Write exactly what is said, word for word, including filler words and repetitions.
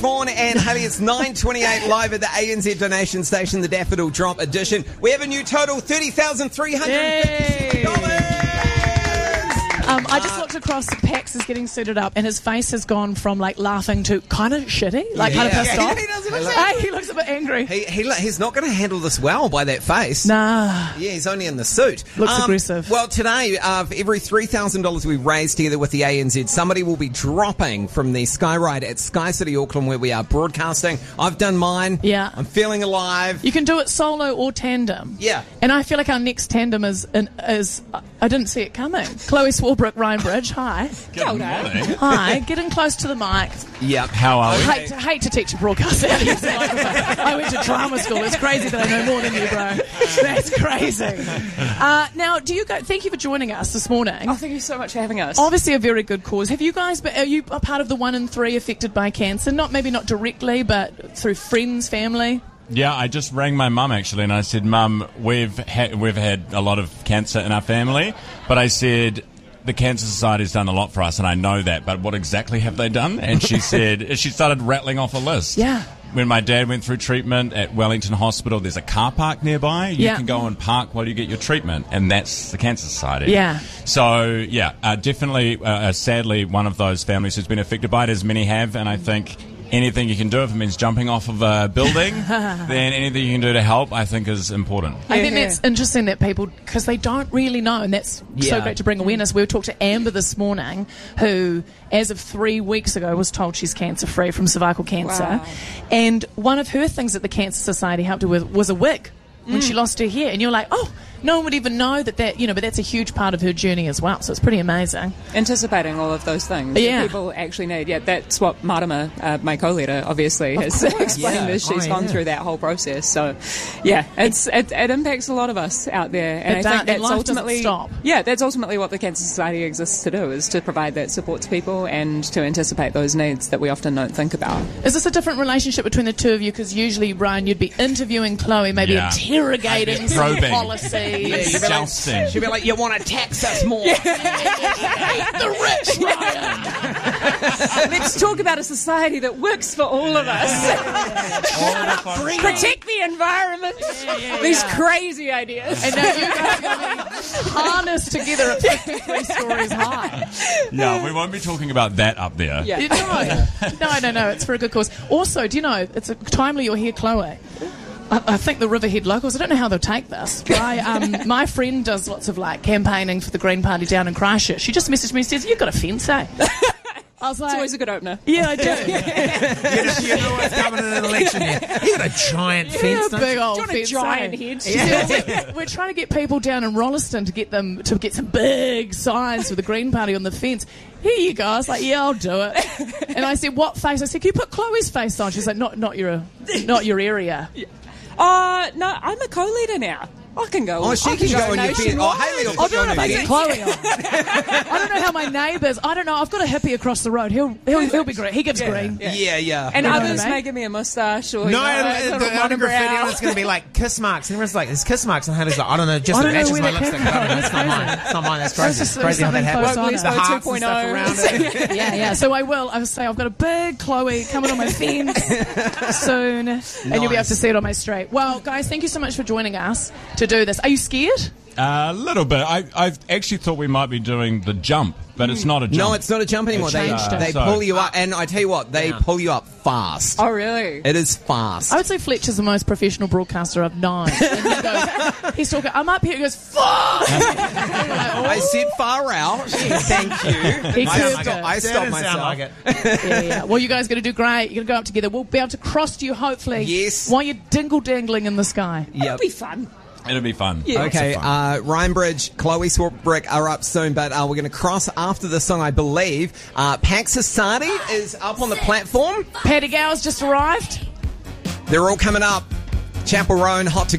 Vaughan and Haley, it's nine twenty-eight live at the A N Z donation station, the Daffodil Drop edition. We have a new total, thirty thousand three hundred fifty dollars. Um, I just looked across, Pax is getting suited up and his face has gone from like laughing to kind of shitty, like Yeah. kind of pissed Yeah, off. he does look Hey, he looks a bit angry. He, he He's not going to handle this well by that face. Nah. Yeah, he's only in the suit. Looks aggressive. Well, today, uh, for every three thousand dollars we raise together with the A N Z, somebody will be dropping from the Sky Ride at Sky City Auckland, where we are broadcasting. I've done mine. Yeah. I'm feeling alive. You can do it solo or tandem. Yeah. And I feel like our next tandem is, in, is I didn't see it coming. Chloe Swarbrick, Ryan Bridge, hi. Good morning. Hi, getting close to the mic. Yep. How are I we? hate to, hate to teach a broadcast out of this microphone. I went to drama school. It's crazy that I know more than you, bro. That's crazy. Uh, now, do you go? Thank you for joining us this morning. Oh, thank you so much for having us. Obviously, a very good cause. Have you guys? Been, are you a part of the one in three affected by cancer? Not maybe not directly, but through friends, family. Yeah, I just rang my mum actually, and I said, "Mum, we've ha- we've had a lot of cancer in our family," but I said, the Cancer Society's done a lot for us, and I know that, but what exactly have they done? And she said, she started rattling off a list. Yeah. When my dad went through treatment at Wellington Hospital, there's a car park nearby. You Yeah. can go and park while you get your treatment, and that's the Cancer Society. Yeah. So, yeah, uh, definitely, uh, uh, sadly, one of those families who's been affected by it, as many have, and I think anything you can do, if it means jumping off of a building, then anything you can do to help, I think, is important. I think Yeah, that's interesting that people, because they don't really know, and that's so Yeah. great to bring awareness. We talked to Amber this morning, who, as of three weeks ago, was told she's cancer-free from cervical cancer. Wow. And one of her things that the Cancer Society helped her with was a wig when she lost her hair. And you're like, oh, no one would even know that that, you know, but that's a huge part of her journey as well. So it's pretty amazing. Anticipating all of those things Yeah. that people actually need. Yeah, that's what Martima, uh, my co-leader, obviously has explained. Yeah. As she's Oh, gone yeah. through that whole process. So, yeah, it's it, it impacts a lot of us out there, and It I does- think and that's life doesn't ultimately stop. yeah, that's ultimately what the Cancer Society exists to do, is to provide that support to people and to anticipate those needs that we often don't think about. Is this a different relationship between the two of you? Because usually, Brian, you'd be interviewing Chloe, maybe Yeah. interrogating some Probing. policies. Jousting. She'll be like, you want to tax us more? The rich, Ryan. Let's talk about a society that works for all of us. Protect the environment. These crazy ideas. And now you guys are going to be harnessed together at fifty-three stories high. Yeah, we won't be talking about that up there. Yeah. You know, no, no, no, it's for a good cause. Also, do you know, it's a timely you're here, Chloe. I, I think the Riverhead locals, I don't know how they'll take this. But I, um, my friend does lots of like campaigning for the Green Party down in Christchurch. She just messaged me and says, you've got a fence, eh? I was like, It's always a good opener. yeah, I do. You know, you know what's coming in an election year. You got a giant fence, Yeah, don't big you? old Do you want a fence, giant eh? head? She said, we're trying to get people down in Rolleston to get them to get some big signs for the Green Party on the fence. Here you go. I was like, yeah, I'll do it. And I said, what face? I said, can you put Chloe's face on? She's like, not, not your, not your area. Uh, no, I'm a co-leader now. I can go. Oh, she I can go on your nationwide. fence. Oh, Haley will I put you don't on know her if I get fence. Chloe on. I don't know how my neighbours. I don't know. I've got a hippie across the road. He'll he'll, he'll be great. He gives green. Yeah. Yeah, yeah. And You know what others I mean? may give me a moustache or No, you know, a the, little the other graffiti monobrow. on it's going to be like kiss marks. And everyone's like, there's kiss marks. And Haley's like, I don't know, just I it don't know matches where my that lipstick. came I don't know, from. it's not mine. It's not mine. That's crazy. Just- It's crazy how that something happens. close on Woke it. The Lesbo hearts two and point stuff oh. around it. Yeah, yeah. So I will. I will say I've got a big Chloe coming on my fence soon, and you'll be able to see it on my street. Well, guys, thank you so much for joining us to do this. Are you scared? A little bit. I I actually thought we might be doing the jump, but it's not a jump. No, it's not a jump anymore. They They, changed it. they So- pull you up, and I tell you what, they pull you up fast. Oh, really? It is fast. I would say Fletcher's the most professional broadcaster I've known. And he goes, he's talking, I'm up here, he goes, fuck! I said far out. Thank you. He I, curved stopped, it. I It stopped didn't myself. sound like it. Yeah, yeah. Well, you guys are going to do great. You're going to go up together. We'll be able to cross to you, hopefully. Yes. While you're dingle-dangling in the sky. Yep. It'll be fun. It'll be fun. Yeah. Lots of Okay, fun. uh, Ryan Bridge, Chloe Swarbrick are up soon, but uh, we're going to cross after this song, I believe. Uh, Pax Society is up on the platform. Paddy Gower's just arrived. They're all coming up. Chapel Roan, hot to go.